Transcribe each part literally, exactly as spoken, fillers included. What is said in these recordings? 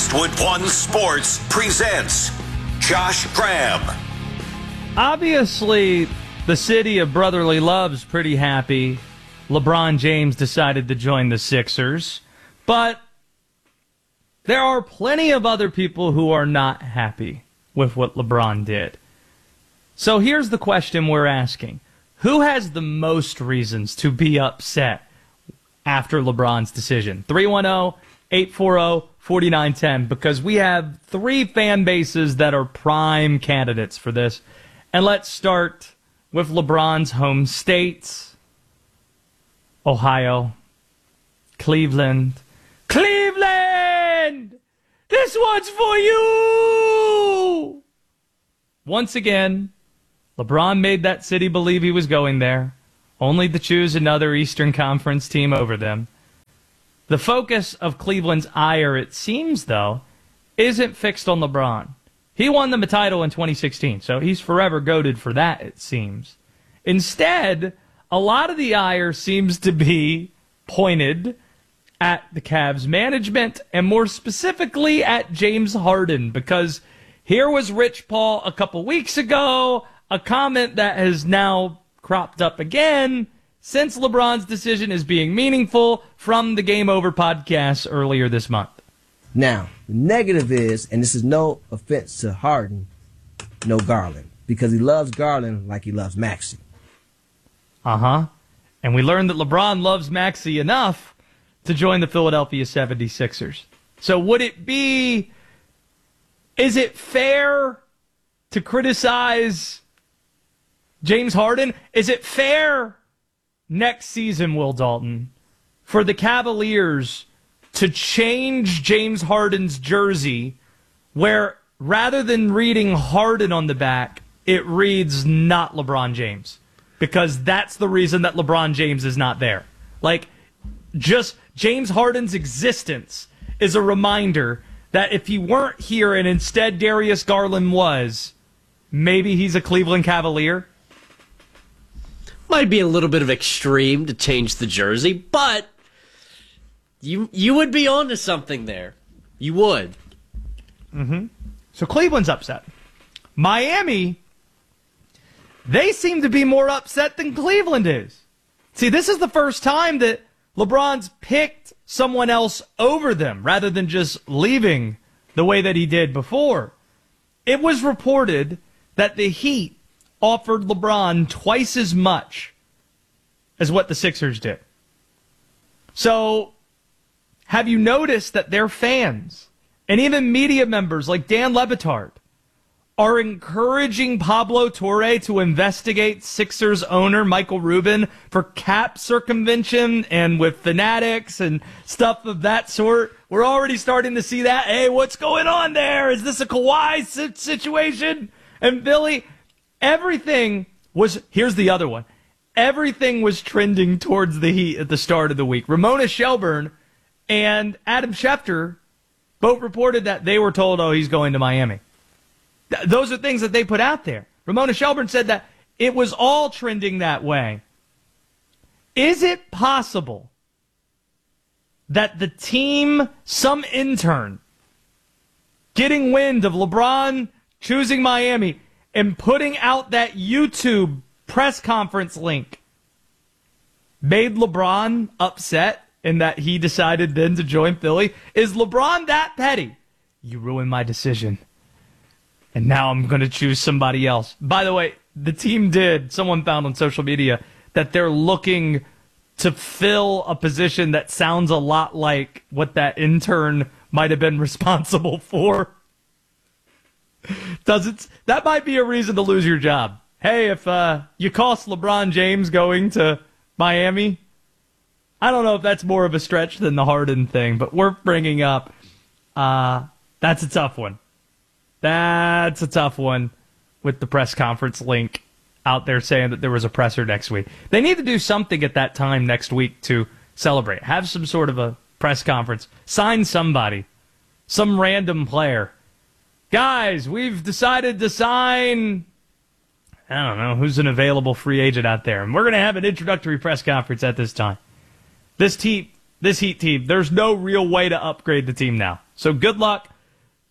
Westwood One Sports presents Josh Graham. Obviously, the city of brotherly love's pretty happy LeBron James decided to join the Sixers, but there are plenty of other people who are not happy with what LeBron did. So here's the question we're asking. Who has the most reasons to be upset after LeBron's decision? three one zero, eight four zero, four nine one zero, because we have three fan bases that are prime candidates for this. And let's start with LeBron's home states: Ohio, Cleveland. Cleveland! This one's for you! Once again, LeBron made that city believe he was going there, only to choose another Eastern Conference team over them. The focus of Cleveland's ire, it seems, though, isn't fixed on LeBron. He won them a title in twenty sixteen, so he's forever goated for that, it seems. Instead, a lot of the ire seems to be pointed at the Cavs management, and more specifically at James Harden, because here was Rich Paul a couple weeks ago, a comment that has now cropped up again since LeBron's decision is being meaningful from the Game Over podcast earlier this month. Now, the negative is, and this is no offense to Harden, no Garland, because he loves Garland like he loves Maxey. Uh-huh. And we learned that LeBron loves Maxey enough to join the Philadelphia seventy-sixers. So would it be, is it fair to criticize James Harden? Is it fair next season, Will Dalton, for the Cavaliers to change James Harden's jersey where rather than reading Harden on the back, it reads not LeBron James? Because that's the reason that LeBron James is not there. Like, just James Harden's existence is a reminder that if he weren't here and instead Darius Garland was, maybe he's a Cleveland Cavalier. Might be a little bit of extreme to change the jersey, but you you would be onto something there. You would. Mm-hmm. So Cleveland's upset. Miami, they seem to be more upset than Cleveland is. See, this is the first time that LeBron's picked someone else over them rather than just leaving the way that he did before. It was reported that the Heat offered LeBron twice as much as what the Sixers did. So, have you noticed that their fans and even media members like Dan Le Batard are encouraging Pablo Torre to investigate Sixers owner Michael Rubin for cap circumvention and with fanatics and stuff of that sort? We're already starting to see that. Hey, what's going on there? Is this a Kawhi situation? And Billy, everything was, here's the other one. Everything was trending towards the Heat at the start of the week. Ramona Shelburne and Adam Schefter both reported that they were told, oh, he's going to Miami. Th- those are things that they put out there. Ramona Shelburne said that it was all trending that way. Is it possible that the team, some intern, getting wind of LeBron choosing Miami and putting out that YouTube press conference link made LeBron upset and that he decided then to join Philly? Is LeBron that petty? You ruined my decision, and now I'm going to choose somebody else. By the way, the team did, someone found on social media, that they're looking to fill a position that sounds a lot like what that intern might have been responsible for. Does it? That might be a reason to lose your job. Hey, if uh, you cost LeBron James going to Miami, I don't know if that's more of a stretch than the Harden thing, but we're bringing up, uh, that's a tough one. That's a tough one with the press conference link out there saying that there was a presser next week. They need to do something at that time next week to celebrate. Have some sort of a press conference. Sign somebody. Some random player. Guys, we've decided to sign, I don't know, who's an available free agent out there. And we're going to have an introductory press conference at this time. This team, this Heat team, there's no real way to upgrade the team now. So good luck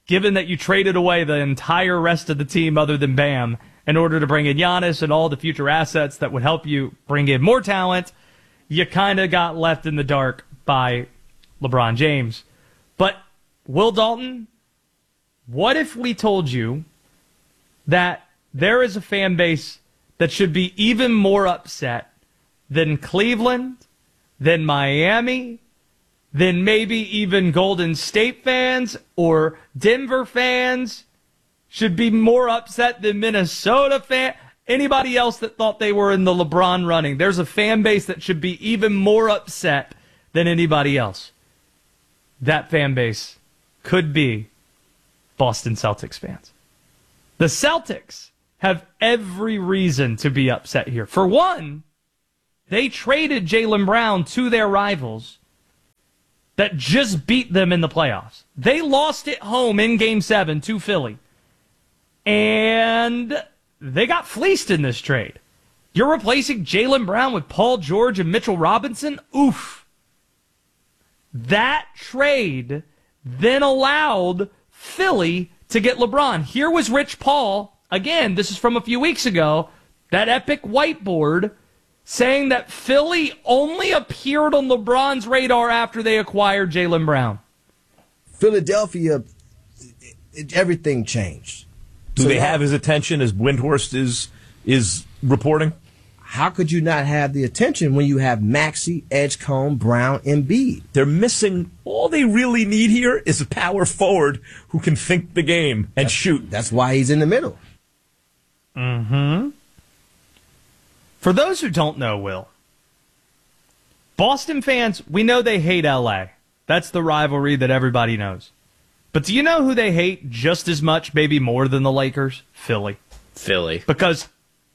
given that you traded away the entire rest of the team other than Bam in order to bring in Giannis and all the future assets that would help you bring in more talent, you kind of got left in the dark by LeBron James. But, Will Dalton, what if we told you that there is a fan base that should be even more upset than Cleveland, than Miami, than maybe even Golden State fans or Denver fans, should be more upset than Minnesota fans, anybody else that thought they were in the LeBron running? There's a fan base that should be even more upset than anybody else. That fan base could be Boston Celtics fans. The Celtics have every reason to be upset here. For one, they traded Jaylen Brown to their rivals that just beat them in the playoffs. They lost at home in Game seven to Philly. And they got fleeced in this trade. You're replacing Jaylen Brown with Paul George and Mitchell Robinson? Oof. That trade then allowed Philly to get LeBron. Here was Rich Paul. Again, this is from a few weeks ago. That epic whiteboard saying that Philly only appeared on LeBron's radar after they acquired Jaylen Brown. Philadelphia, it, everything changed. Do So they now- have his attention as Windhorst is is reporting? How could you not have the attention when you have Maxey, Edgecombe, Brown, Embiid? They're missing. All they really need here is a power forward who can think the game and shoot. That's why he's in the middle. Mm-hmm. For those who don't know, Will, Boston fans, we know they hate L A. That's the rivalry that everybody knows. But do you know who they hate just as much, maybe more than the Lakers? Philly. Philly. Because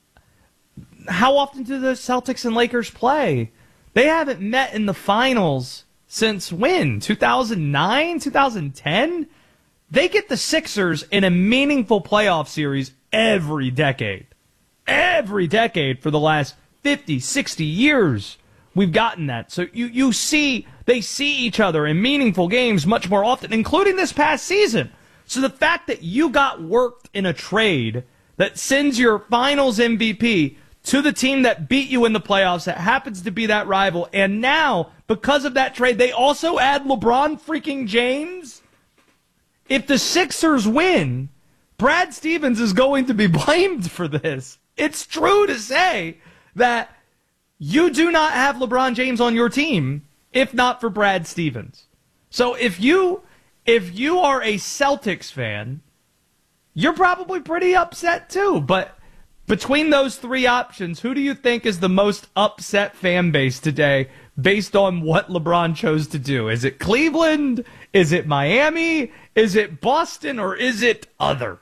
how often do the Celtics and Lakers play? They haven't met in the finals since when? two thousand nine? two thousand ten? They get the Sixers in a meaningful playoff series every decade. Every decade for the last fifty, sixty years. We've gotten that. So you, you see, they see each other in meaningful games much more often, including this past season. So the fact that you got worked in a trade that sends your finals M V P to the team that beat you in the playoffs, that happens to be that rival, and now, because of that trade, they also add LeBron freaking James? If the Sixers win, Brad Stevens is going to be blamed for this. It's true to say that you do not have LeBron James on your team if not for Brad Stevens. So if you if you are a Celtics fan, you're probably pretty upset too. But between those three options, who do you think is the most upset fan base today based on what LeBron chose to do? Is it Cleveland? Is it Miami? Is it Boston? Or is it other?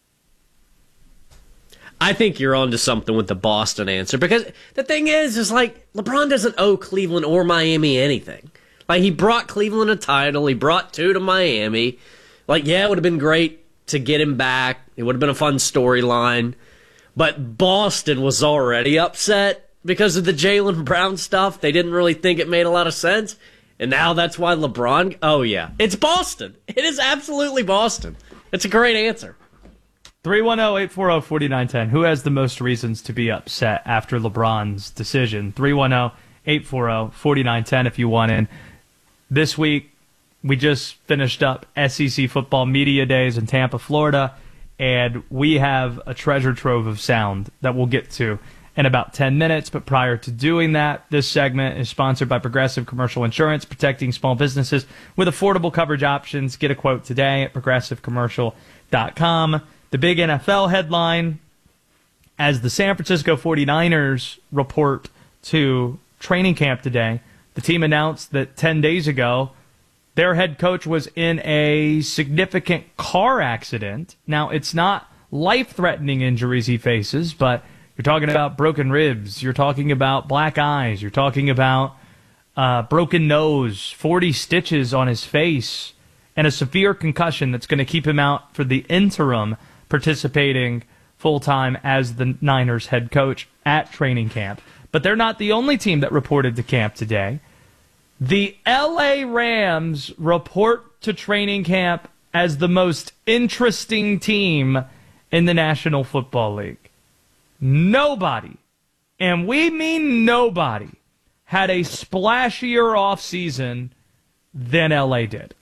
I think you're onto something with the Boston answer, because the thing is, is like LeBron doesn't owe Cleveland or Miami anything. Like, he brought Cleveland a title, he brought two to Miami. Like, yeah, it would have been great to get him back. It would have been a fun storyline. But Boston was already upset because of the Jaylen Brown stuff. They didn't really think it made a lot of sense. And now that's why LeBron... Oh, yeah. It's Boston. It is absolutely Boston. It's a great answer. three one zero, eight four zero, four nine one zero. Who has the most reasons to be upset after LeBron's decision? three one zero, eight four zero, four nine one zero if you want in. This week, we just finished up S E C Football Media Days in Tampa, Florida, and we have a treasure trove of sound that we'll get to in about ten minutes. But prior to doing that, this segment is sponsored by Progressive Commercial Insurance, protecting small businesses with affordable coverage options. Get a quote today at progressive commercial dot com. The big N F L headline, as the San Francisco forty-niners report to training camp today, the team announced that ten days ago, their head coach was in a significant car accident. Now, it's not life-threatening injuries he faces, but you're talking about broken ribs, you're talking about black eyes, you're talking about uh, broken nose, forty stitches on his face, and a severe concussion that's going to keep him out for the interim, participating full-time as the Niners head coach at training camp. But they're not the only team that reported to camp today. The L A Rams report to training camp as the most interesting team in the National Football League. Nobody, and we mean nobody, had a splashier offseason than L A did.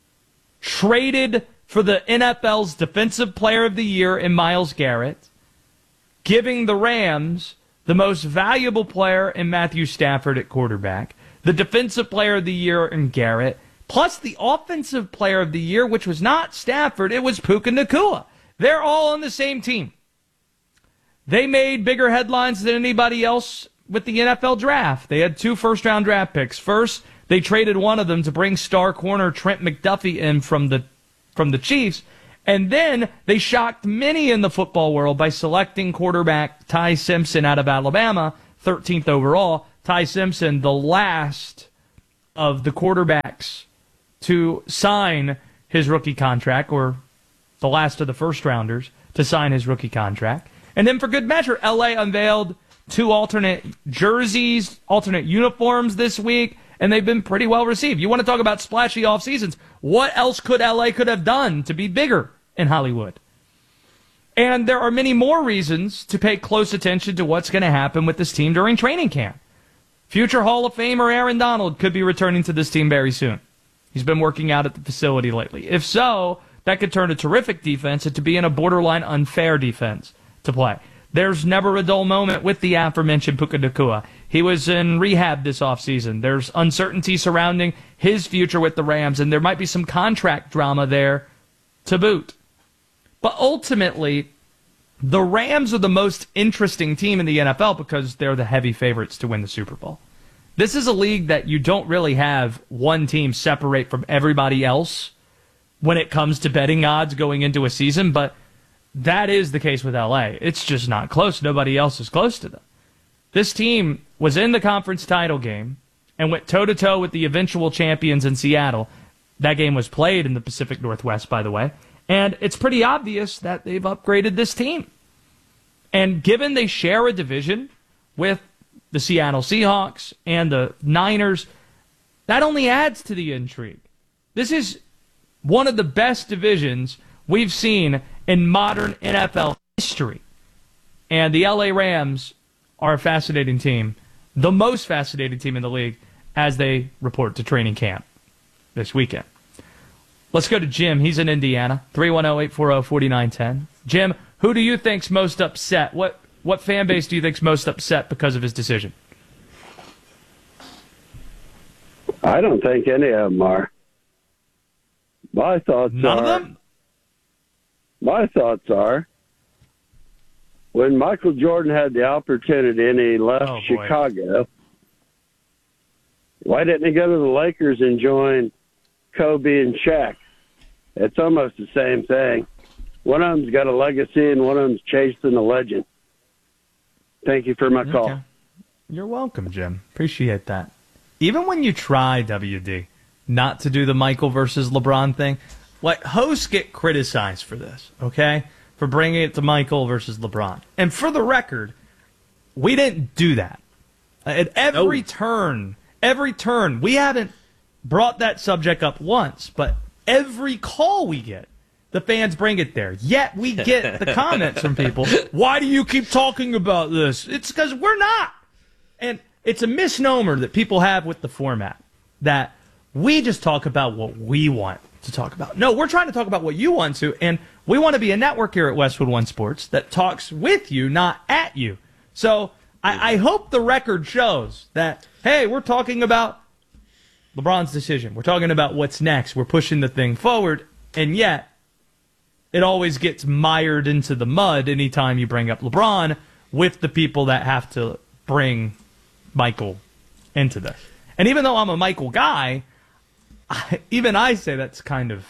Traded for the N F L's Defensive Player of the Year in Myles Garrett, giving the Rams the most valuable player in Matthew Stafford at quarterback, the Defensive Player of the Year in Garrett, plus the Offensive Player of the Year, which was not Stafford, it was Puka Nacua. They're all on the same team. They made bigger headlines than anybody else with the N F L draft. They had two first-round draft picks. First, they traded one of them to bring star corner Trent McDuffie in from the from the Chiefs. And then they shocked many in the football world by selecting quarterback Ty Simpson out of Alabama, thirteenth overall. Ty Simpson, the last of the quarterbacks to sign his rookie contract, or the last of the first-rounders to sign his rookie contract. And then for good measure, L A unveiled two alternate jerseys, alternate uniforms this week, and they've been pretty well received. You want to talk about splashy off seasons? What else could L A could have done to be bigger in Hollywood? And there are many more reasons to pay close attention to what's going to happen with this team during training camp. Future Hall of Famer Aaron Donald could be returning to this team very soon. He's been working out at the facility lately. If so, that could turn a terrific defense into being a borderline unfair defense to play. There's never a dull moment with the aforementioned Puka Nacua. He was in rehab this offseason. There's uncertainty surrounding his future with the Rams, and there might be some contract drama there to boot. But ultimately, the Rams are the most interesting team in the N F L because they're the heavy favorites to win the Super Bowl. This is a league that you don't really have one team separate from everybody else when it comes to betting odds going into a season, but that is the case with L A. It's just not close. Nobody else is close to them. This team was in the conference title game and went toe-to-toe with the eventual champions in Seattle. That game was played in the Pacific Northwest, by the way. And it's pretty obvious that they've upgraded this team. And given they share a division with the Seattle Seahawks and the Niners, that only adds to the intrigue. This is one of the best divisions we've seen in modern N F L history. And the L A Rams are a fascinating team, the most fascinating team in the league, as they report to training camp this weekend. Let's go to Jim. He's in Indiana. three one zero, eight four zero, four nine one zero. Jim, who do you think's most upset? What what fan base do you think's most upset because of his decision? I don't think any of them are. My thoughts None are... of them? My thoughts are, when Michael Jordan had the opportunity and he left Oh, boy. Chicago, why didn't he go to the Lakers and join Kobe and Shaq? It's almost the same thing. One of them's got a legacy and one of them's chasing a legend. Thank you for my call. Okay. You're welcome, Jim. Appreciate that. Even when you try, W D, not to do the Michael versus LeBron thing, like, hosts get criticized for this, okay? For bringing it to Michael versus LeBron. And for the record, we didn't do that. At every Nope. turn, every turn, we haven't brought that subject up once, but every call we get, the fans bring it there. Yet we get the comments from people, why do you keep talking about this? It's because we're not. And it's a misnomer that people have with the format, that we just talk about what we want to talk about. No, we're trying to talk about what you want to, and we want to be a network here at Westwood One Sports that talks with you, not at you. So I, I hope the record shows that, hey, we're talking about LeBron's decision. We're talking about what's next. We're pushing the thing forward, and yet it always gets mired into the mud anytime you bring up LeBron with the people that have to bring Michael into this. And even though I'm a Michael guy, I, even I say that's kind of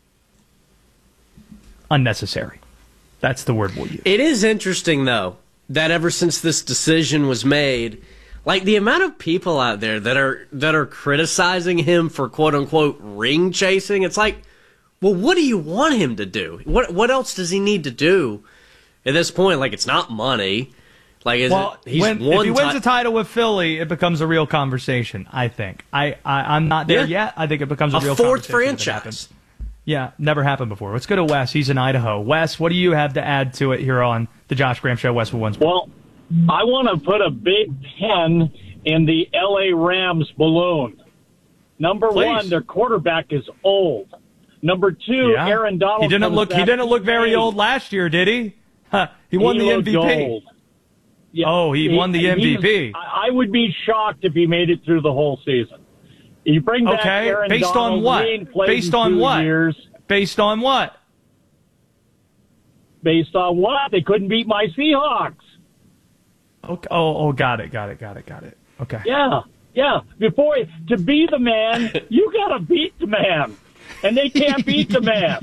unnecessary. That's the word we'll use. It is interesting, though, that ever since this decision was made, like the amount of people out there that are that are criticizing him for quote unquote ring chasing, it's like, well, what do you want him to do? What what else does he need to do at this point? Like, it's not money. Like, is well, it, he's when, won if he wins ti- the title with Philly, it becomes a real conversation, I think. I, I, I'm not there Yeah. yet. I think it becomes a, a real fourth conversation if it happens. franchise. Yeah, never happened before. Let's go to Wes. He's in Idaho. Wes, what do you have to add to it here on the Josh Graham Show, Westwood One Sports? Well, I want to put a big pin in the L A Rams balloon. Number Please. one, their quarterback is old. Number two, Yeah. Aaron Donald. He didn't comes look. He back didn't look very today. old last year, did he? Huh, he won He the looked M V P. old. Yeah. Oh, he won the M V P. he's- I I would be shocked if he made it through the whole season. You bring back Okay, Aaron based Donald, on what? he ain't played Based in on two what? Years. Based on what? Based on what? They couldn't beat my Seahawks. Okay. Oh, oh, got it, got it, got it, got it. Okay. Yeah, yeah. Before to be the man, you got to beat the man, and they can't beat the man.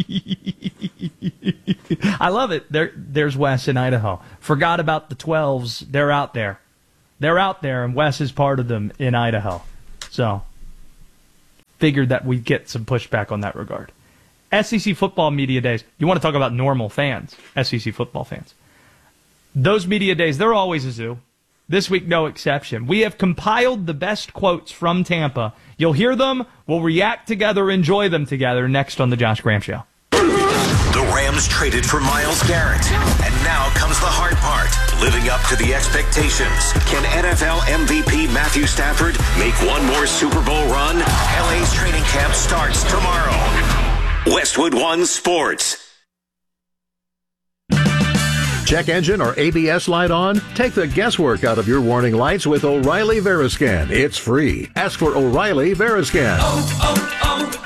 I love it. There, there's Wes in Idaho. Forgot about the twelves. They're out there. They're out there, and Wes is part of them in Idaho. So, figured that we'd get some pushback on that regard. S E C football media days. You want to talk about normal fans, S E C football fans. Those media days, they're always a zoo. This week, no exception. We have compiled the best quotes from Tampa. You'll hear them. We'll react together, enjoy them together next on The Josh Graham Show. The Rams traded for Myles Garrett. And now comes the hard part, living up to the expectations. Can N F L M V P Matthew Stafford make one more Super Bowl run? L A's training camp starts tomorrow. Westwood One Sports. Check engine or A B S light on? Take the guesswork out of your warning lights with O'Reilly Veriscan. It's free. Ask for O'Reilly Veriscan. Oh,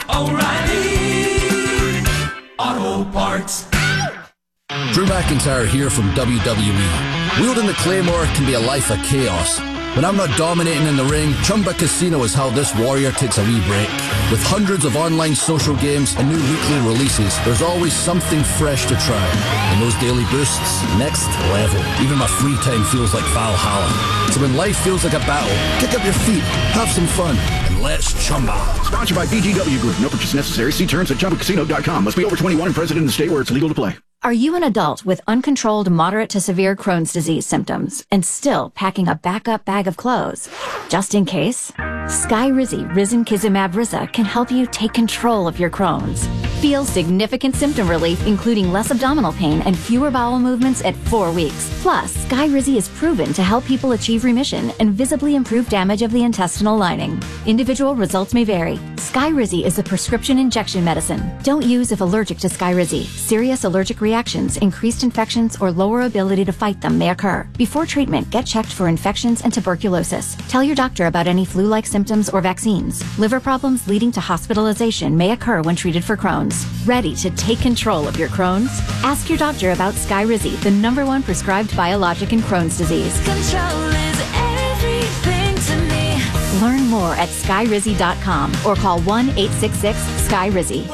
oh, oh, O'Reilly Auto Parts. Drew McIntyre here from W W E. Wielding the Claymore can be a life of chaos. When I'm not dominating in the ring, Chumba Casino is how this warrior takes a wee break. With hundreds of online social games and new weekly releases, there's always something fresh to try. And those daily boosts, next level. Even my free time feels like Valhalla. So when life feels like a battle, kick up your feet, have some fun, and let's Chumba. Sponsored by B G W Group. No purchase necessary. See terms at chumba casino dot com. Must be over twenty-one and present in the state where it's legal to play. Are you an adult with uncontrolled moderate to severe Crohn's disease symptoms and still packing a backup bag of clothes? Just in case, Skyrizi Risankizumab Riza can help you take control of your Crohn's. Feel significant symptom relief, including less abdominal pain and fewer bowel movements at four weeks. Plus, Skyrizi is proven to help people achieve remission and visibly improve damage of the intestinal lining. Individual results may vary. Skyrizi is a prescription injection medicine. Don't use if allergic to Skyrizi. Serious allergic reactions, increased infections, or lower ability to fight them may occur. Before treatment, get checked for infections and tuberculosis. Tell your doctor about any flu-like symptoms or vaccines. Liver problems leading to hospitalization may occur when treated for Crohn's. Ready to take control of your Crohn's? Ask your doctor about Skyrizi, the number one prescribed biologic in Crohn's disease. Control is everything to me. Learn more at skyrizi dot com or call one eight six six Sky Rizzy.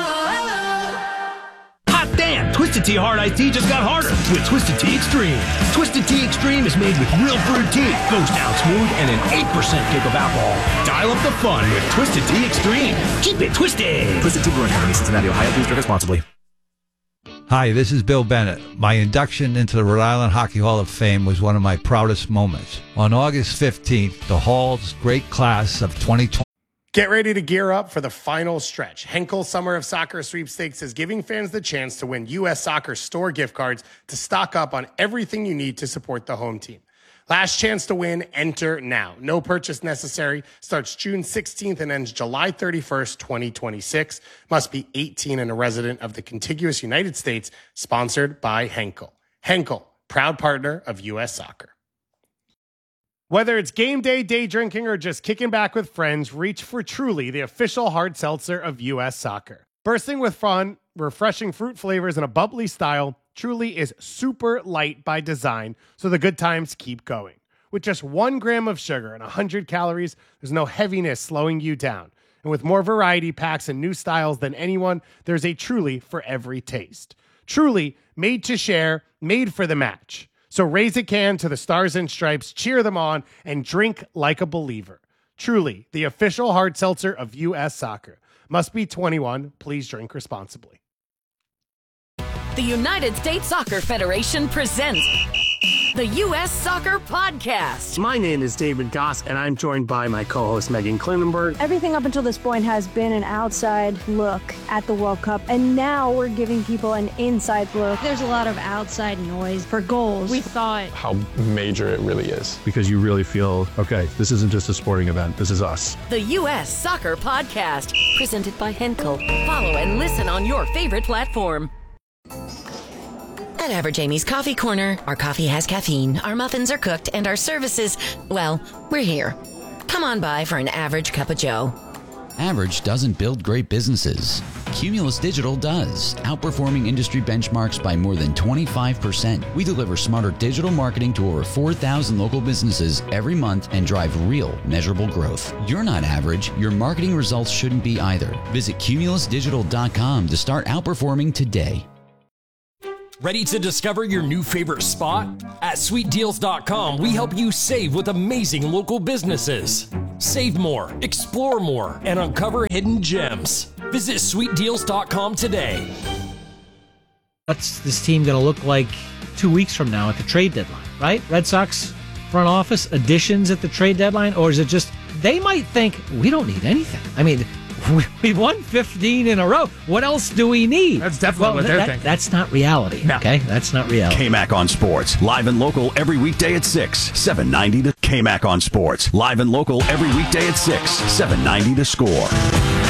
Hot damn! Twisted Tea Hard Iced Tea just got harder with Twisted Tea Extreme. Twisted Tea Extreme is made with real brewed tea, goes down smooth, and an eight percent kick of alcohol. Dial up the fun with Twisted Tea Extreme. Keep it twisted! Twisted Tea Brewing Company, Cincinnati, Ohio. Please drink responsibly. Hi, this is Bill Bennett. My induction into the Rhode Island Hockey Hall of Fame was one of my proudest moments. On August fifteenth, the Hall's great class of twenty twenty. Get ready to gear up for the final stretch. Henkel Summer of Soccer Sweepstakes is giving fans the chance to win U S Soccer store gift cards to stock up on everything you need to support the home team. Last chance to win, enter now. No purchase necessary. Starts June sixteenth and ends July thirty-first, twenty twenty-six. Must be eighteen and a resident of the contiguous United States. Sponsored by Henkel. Henkel, proud partner of U S Soccer. Whether it's game day, day drinking, or just kicking back with friends, reach for Truly, the official hard seltzer of U S Soccer. Bursting with fun, refreshing fruit flavors, and a bubbly style, Truly is super light by design, so the good times keep going. With just one gram of sugar and one hundred calories, there's no heaviness slowing you down. And with more variety packs and new styles than anyone, there's a Truly for every taste. Truly, made to share, made for the match. So raise a can to the Stars and Stripes, cheer them on, and drink like a believer. Truly, the official hard seltzer of U S Soccer. Must be twenty-one. Please drink responsibly. The United States Soccer Federation presents the U S Soccer Podcast. My name is David Goss, and I'm joined by my co-host Megan Klinenberg. Everything up until this point has been an outside look at the World Cup, and now we're giving people an inside look. There's a lot of outside noise for goals. We thought how major it really is. Because you really feel, okay, this isn't just a sporting event, this is us. The U S Soccer Podcast, presented by Henkel. Follow and listen on your favorite platform. At Average Amy's Coffee Corner, our coffee has caffeine, our muffins are cooked, and our services, well, we're here. Come on by for an average cup of joe. Average doesn't build great businesses. Cumulus Digital does, outperforming industry benchmarks by more than twenty-five percent. We deliver smarter digital marketing to over four thousand local businesses every month and drive real, measurable growth. You're not average. Your marketing results shouldn't be either. Visit cumulus digital dot com to start outperforming today. Ready to discover your new favorite spot? At sweet deals dot com, we help you save with amazing local businesses. Save more, explore more, and uncover hidden gems. Visit sweet deals dot com today. What's this team going to look like two weeks from now at the trade deadline, right? Red Sox front office additions at the trade deadline? Or is it just, they might think, we don't need anything. I mean, we've won fifteen in a row. What else do we need? That's definitely well, what they're that, thinking. That's not reality, no. Okay? That's not reality. K-Mac on Sports, live and local every weekday at six, seven ninety to K-Mac on Sports, live and local every weekday at six, seven ninety to Score.